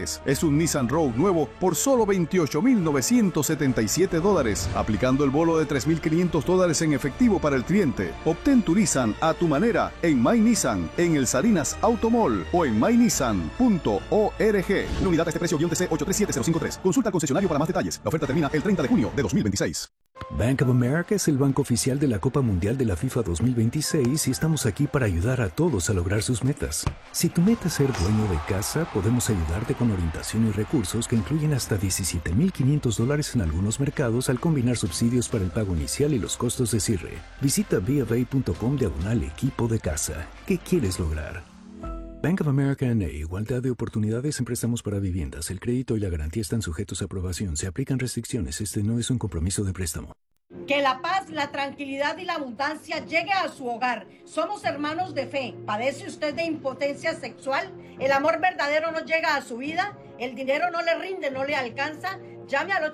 dólares. Es un Nissan Rogue nuevo por solo $28,977, aplicando el bono de $3,500 en efectivo para el cliente. Obtén tu Nissan a tu manera en My Nissan, en el Salinas Automall o en mynissan.org. Una unidad a este precio TC 837053. Consulta al concesionario para más detalles. La oferta termina el 30 de junio de 2026. Bank of America es el banco oficial de la Copa Mundial de la FIFA 2026 y estamos aquí para ayudar a todos a lograr sus metas. Si tu meta es ser dueño de casa, podemos ayudarte con orientación y recursos que incluyen hasta $17,500 en algunos mercados al combinar subsidios para el pago inicial y los costos de cierre. Visita bfa.com/equipo de casa. ¿Qué quieres lograr? Bank of America N.A. Igualdad de oportunidades en préstamos para viviendas. El crédito y la garantía están sujetos a aprobación. Se aplican restricciones. Este no es un compromiso de préstamo. Que la paz, la tranquilidad y la abundancia llegue a su hogar. Somos hermanos de fe. ¿Padece usted de impotencia sexual? ¿El amor verdadero no llega a su vida? ¿El dinero no le rinde, no le alcanza? Llame al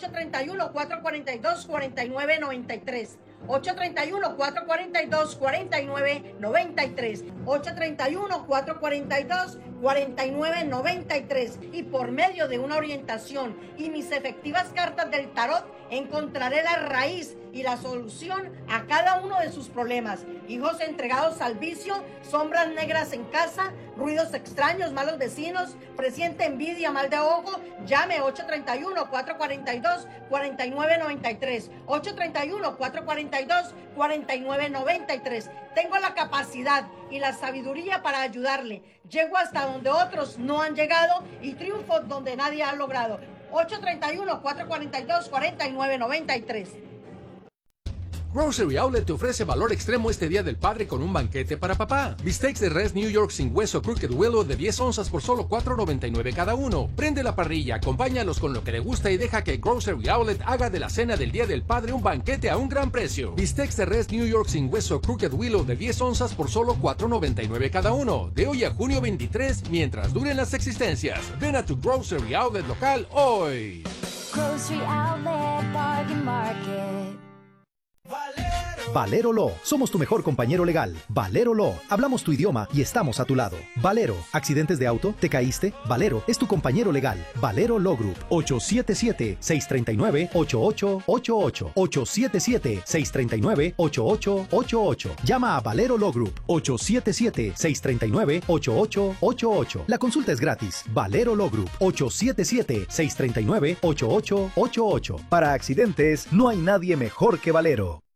831-442-4993. 831-442-4993. 831-442-4993. Y por medio de una orientación y mis efectivas cartas del tarot, encontraré la raíz y la solución a cada uno de sus problemas. Hijos entregados al vicio, sombras negras en casa, ruidos extraños, malos vecinos, presiente envidia, mal de ojo. Llame 831-442-4993. 831-442-4993. Tengo la capacidad y la sabiduría para ayudarle. Llego hasta donde otros no han llegado y triunfo donde nadie ha logrado. 831-442-4993. Grocery Outlet te ofrece valor extremo este Día del Padre con un banquete para papá. Bistecs de res New York sin hueso Crooked Willow de 10 onzas por solo $4.99 cada uno. Prende la parrilla, acompáñalos con lo que le gusta y deja que Grocery Outlet haga de la cena del Día del Padre un banquete a un gran precio. Bistecs de res New York sin hueso Crooked Willow de 10 onzas por solo $4.99 cada uno. De hoy a junio 23, mientras duren las existencias. Ven a tu Grocery Outlet local hoy. Grocery Outlet Bargain Market. Valero Law. Somos tu mejor compañero legal. Valero Law. Hablamos tu idioma y estamos a tu lado. Valero. ¿Accidentes de auto? ¿Te caíste? Valero es tu compañero legal. Valero Law Group. 877-639-8888. 877-639-8888. Llama a Valero Law Group. 877-639-8888. La consulta es gratis. Valero Law Group. 877-639-8888. Para accidentes, no hay nadie mejor que Valero.